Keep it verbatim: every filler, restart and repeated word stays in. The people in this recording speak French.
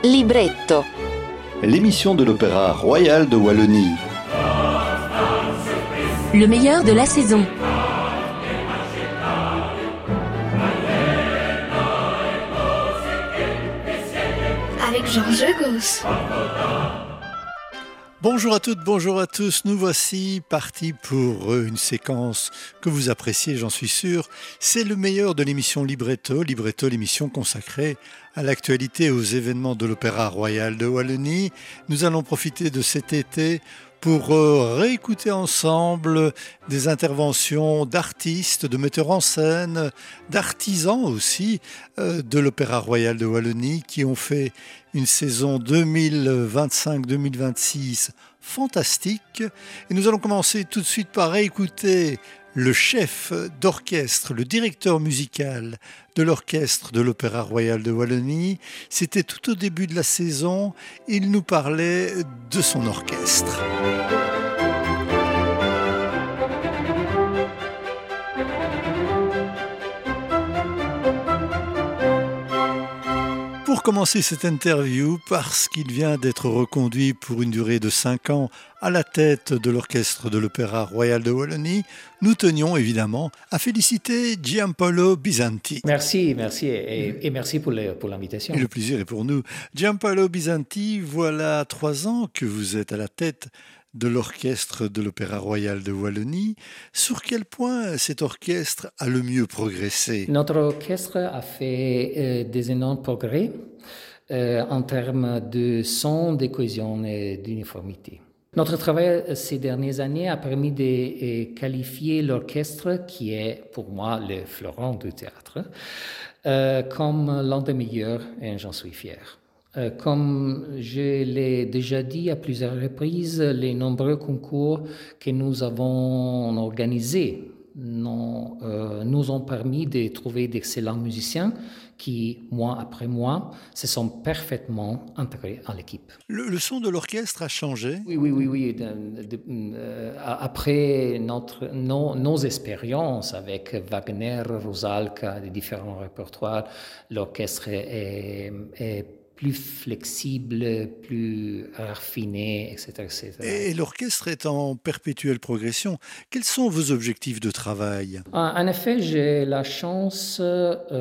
Libretto. L'émission de l'Opéra Royal de Wallonie. Le meilleur de la saison. Avec Georges Gauss. Bonjour à toutes, bonjour à tous. Nous voici partis pour une séquence que vous appréciez, j'en suis sûr. C'est le meilleur de l'émission Libretto. Libretto, l'émission consacrée à l'actualité et aux événements de l'Opéra Royal de Wallonie. Nous allons profiter de cet été pour réécouter ensemble des interventions d'artistes, de metteurs en scène, d'artisans aussi de l'Opéra Royal de Wallonie qui ont fait une saison deux mille vingt-cinq deux mille vingt-six fantastique. Et nous allons commencer tout de suite par écouter le chef d'orchestre, le directeur musical de l'orchestre de l'Opéra Royal de Wallonie. C'était tout au début de la saison. Il nous parlait de son orchestre. Pour commencer cette interview, parce qu'il vient d'être reconduit pour une durée de cinq ans à la tête de l'orchestre de l'Opéra Royal de Wallonie, nous tenions évidemment à féliciter Giampaolo Bisanti. Merci, merci et, et merci pour, le, pour l'invitation. Et le plaisir est pour nous. Giampaolo Bisanti, voilà trois ans que vous êtes à la tête de l'orchestre de l'Opéra Royal de Wallonie. Sur quel point cet orchestre a le mieux progressé ? Notre orchestre a fait euh, des énormes progrès euh, en termes de son, de cohésion et d'uniformité. Notre travail ces dernières années a permis de euh, qualifier l'orchestre, qui est pour moi le fleuron du théâtre, euh, comme l'un des meilleurs, et j'en suis fier. Comme je l'ai déjà dit à plusieurs reprises, les nombreux concours que nous avons organisés nous, euh, nous ont permis de trouver d'excellents musiciens qui, mois après mois, se sont parfaitement intégrés à l'équipe. Le, le son de l'orchestre a changé ? Oui, oui, oui. oui. De, de, euh, après notre, nos, nos expériences avec Wagner, Rusalka, les différents répertoires, l'orchestre est, est plus flexible, plus raffiné, et cetera, et cetera. Et l'orchestre est en perpétuelle progression. Quels sont vos objectifs de travail ? En effet, j'ai la chance euh,